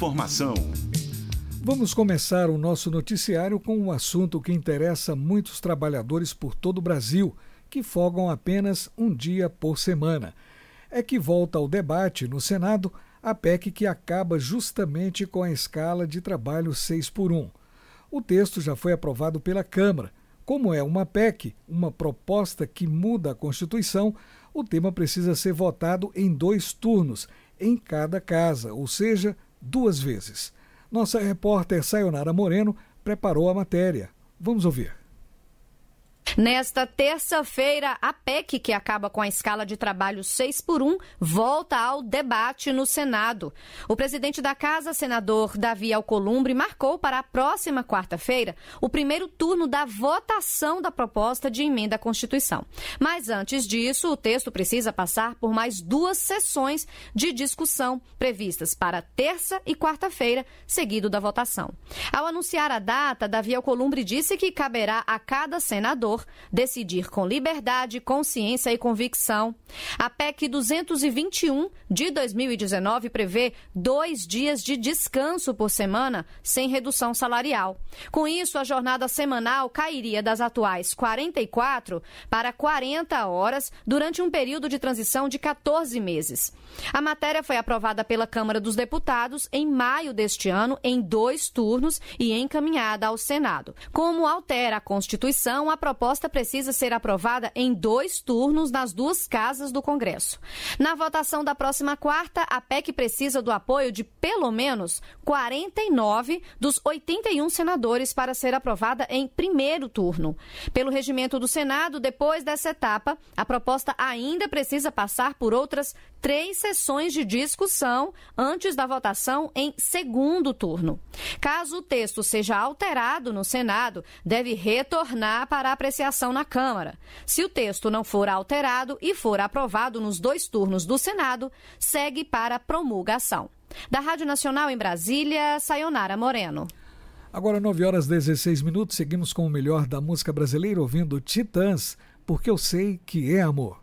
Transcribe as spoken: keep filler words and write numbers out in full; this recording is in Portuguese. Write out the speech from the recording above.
informação. Vamos começar o nosso noticiário com um assunto que interessa muitos trabalhadores por todo o Brasil, que folgam apenas um dia por semana. É que volta ao debate no Senado a P E C que acaba justamente com a escala de trabalho seis por um. O texto já foi aprovado pela Câmara. Como é uma P E C, uma proposta que muda a Constituição, o tema precisa ser votado em dois turnos, em cada casa, ou seja, duas vezes. Nossa repórter Sayonara Moreno preparou a matéria. Vamos ouvir. Nesta terça-feira, a P E C, que acaba com a escala de trabalho seis por um, volta ao debate no Senado. O presidente da Casa, senador Davi Alcolumbre, marcou para a próxima quarta-feira o primeiro turno da votação da proposta de emenda à Constituição. Mas antes disso, o texto precisa passar por mais duas sessões de discussão previstas para terça e quarta-feira, seguido da votação. Ao anunciar a data, Davi Alcolumbre disse que caberá a cada senador decidir com liberdade, consciência e convicção. A P E C duzentos e vinte e um de dois mil e dezenove prevê dois dias de descanso por semana sem redução salarial. Com isso, a jornada semanal cairia das atuais quarenta e quatro para quarenta horas durante um período de transição de quatorze meses. A matéria foi aprovada pela Câmara dos Deputados em maio deste ano, em dois turnos e encaminhada ao Senado. Como altera a Constituição, a proposta precisa ser aprovada em dois turnos nas duas casas do Congresso. Na votação da próxima quarta, a P E C precisa do apoio de pelo menos quarenta e nove dos oitenta e um senadores para ser aprovada em primeiro turno. Pelo regimento do Senado, depois dessa etapa, a proposta ainda precisa passar por outras três sessões de discussão antes da votação em segundo turno. Caso o texto seja alterado no Senado, deve retornar para apreciação na Câmara. Se o texto não for alterado e for aprovado nos dois turnos do Senado, segue para promulgação. Da Rádio Nacional em Brasília, Sayonara Moreno. Agora nove horas e dezesseis minutos, seguimos com o melhor da música brasileira ouvindo Titãs, porque eu sei que é amor.